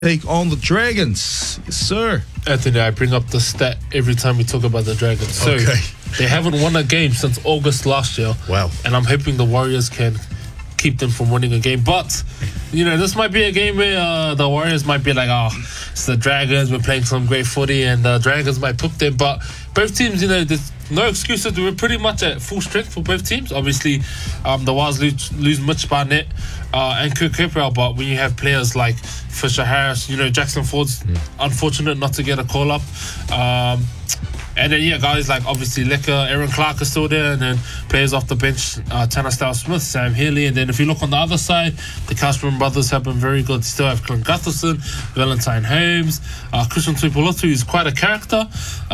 take on the Dragons. Yes, sir. Anthony, I bring up the stat every time we talk about the Dragons. So they haven't won a game since August last year. Wow. And I'm hoping the Warriors can keep them from winning a game. But, you know, this might be a game where the Warriors might be like, it's the Dragons, we're playing some great footy, and the Dragons might poop them. But both teams, you know, there's no excuses. We're pretty much at full strength for both teams. Obviously, the Waz lose Mitch Barnett and Kirk Capewell, but when you have players like Fisher Harris, you know, Jackson Ford's unfortunate not to get a call up. And then, guys like obviously Lecker, Aaron Clark are still there, and then players off the bench, Tanner Stiles-Smith, Sam Healy. And then if you look on the other side, the Cashman brothers have been very good. You still have Clint Gutherson, Valentine Holmes, Christian Tuipulotu, who's quite a character.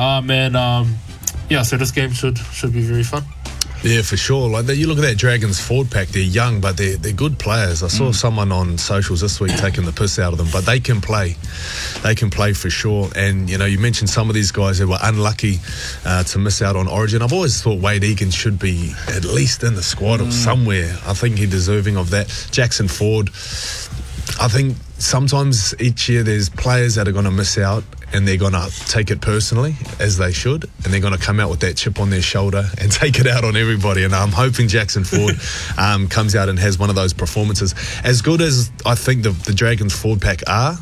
So this game should be very fun. Yeah, for sure. Like you look at that Dragons forward pack, they're young, but they're good players. I saw someone on socials this week taking the piss out of them, but they can play. They can play for sure. And, you know, you mentioned some of these guys who were unlucky to miss out on Origin. I've always thought Wade Egan should be at least in the squad or somewhere. I think he's deserving of that. Jackson Ford, I think sometimes each year there's players that are going to miss out, and they're going to take it personally, as they should, and they're going to come out with that chip on their shoulder and take it out on everybody. And I'm hoping Jackson Ford comes out and has one of those performances. As good as I think the Dragons forward pack are,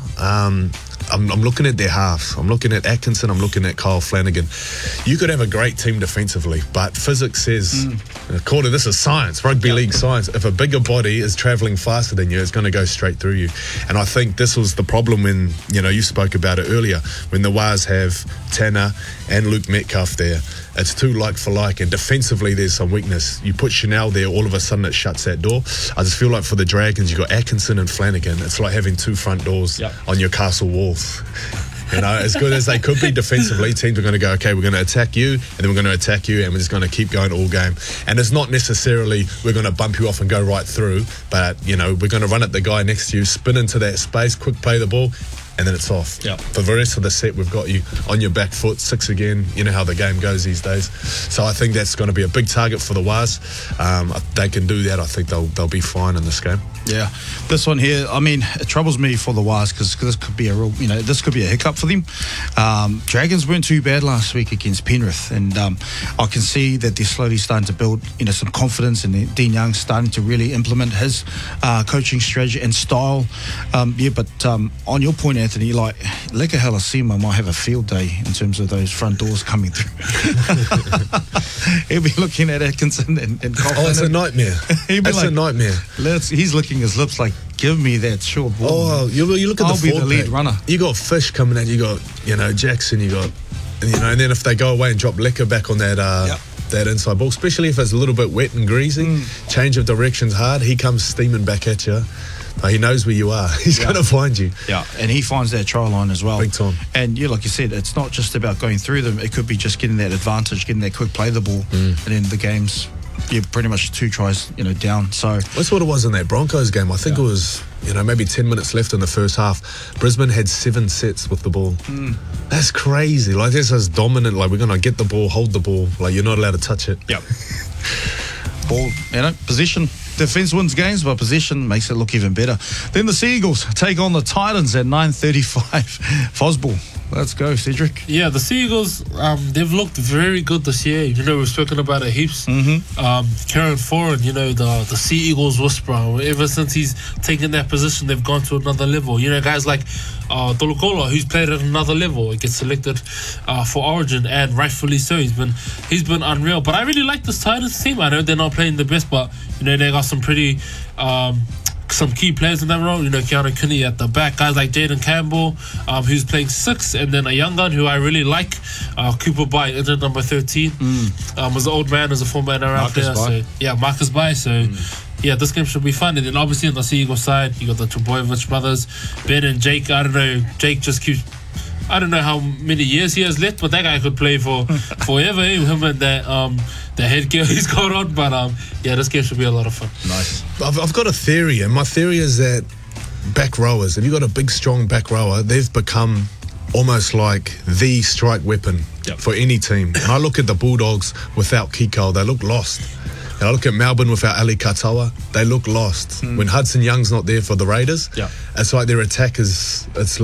I'm looking at their halves. I'm looking at Atkinson, I'm looking at Kyle Flanagan. You could have a great team defensively, but physics says, according to this is science, rugby league science, if a bigger body is travelling faster than you, it's going to go straight through you. And I think this was the problem when, you know, you spoke about it earlier, when the Waz have Tanner and Luke Metcalf there. It's too like for like, and defensively there's some weakness. You put Chanel there, all of a sudden it shuts that door. I just feel like for the Dragons, you've got Atkinson and Flanagan. It's like having two front doors on your castle walls. You know, as good as they could be defensively, teams are going to go, okay, we're going to attack you, and then we're going to attack you, and we're just going to keep going all game. And it's not necessarily we're going to bump you off and go right through, but, you know, we're going to run at the guy next to you, spin into that space, quick play the ball, and then it's off. For the rest of the set, we've got you on your back foot, six again. You know how the game goes these days. So I think that's going to be a big target for the Waz. They can do that. I think they'll be fine in this game. Yeah, this one here, I mean, it troubles me for the Waz because this could be a real, you know, this could be a hiccup for them. Dragons weren't too bad last week against Penrith, and I can see that they're slowly starting to build, you know, some confidence, and Dean Young's starting to really implement his coaching strategy and style. But on your point, Anthony, like Leka Halasima might have a field day in terms of those front doors coming through. He'll be looking at Atkinson and Oh, it's a nightmare. It's a nightmare. He's licking his lips like, give me that short ball. Oh, you look at I'll the be the lead runner. You got Fish coming out. You got, you know, Jackson. You got, you know, and then if they go away and drop Lecker back on that that inside ball, especially if it's a little bit wet and greasy, change of direction's hard. He comes steaming back at you. He knows where you are. He's going to find you. Yeah, and he finds that try line as well. Big time. And like you said, it's not just about going through them. It could be just getting that advantage, getting that quick play the ball, and then the game's pretty much 2 tries, you know, down. So that's what it was in that Broncos game. I think it was, you know, maybe 10 minutes left in the first half. Brisbane had 7 sets with the ball. That's crazy. Like, this is dominant. Like, we're going to get the ball, hold the ball. Like, you're not allowed to touch it. Yep. Ball, you know, position. Defence wins games, but possession makes it look even better. Then the Seagulls take on the Titans at 9:35. Fosball. Let's go, Cedric. Yeah, the Seagulls, they've looked very good this year. You know, we've spoken about it heaps. Karen Foran, you know, the Sea Eagles whisperer. Ever since he's taken that position, they've gone to another level. You know, guys like Tolukola, who's played at another level, he gets selected for Origin, and rightfully so. He's been unreal. But I really like this Titans team. I know they're not playing the best, but, you know, they got some pretty... some key players in that role, you know, Keanu Kinney at the back, guys like Jaden Campbell, who's playing 6, and then a young gun who I really like, Cooper Bai, injured number 13, was an old man, as a former NRL player. So, Marcus Bai. So, this game should be fun. And then obviously on the Seagull side, you got the Trbojevic brothers, Ben and Jake. I don't know, Jake just keeps... I don't know how many years he has left, but that guy could play for forever. Him and that the headgear he's got on. But this game should be a lot of fun. Nice. I've got a theory, and my theory is that back rowers, if you've got a big, strong back rower, they've become almost like the strike weapon for any team. And I look at the Bulldogs without Kiko, they look lost. And I look at Melbourne without Ali Katoa, they look lost. When Hudson Young's not there for the Raiders, Yeah. it's like their attack is, it's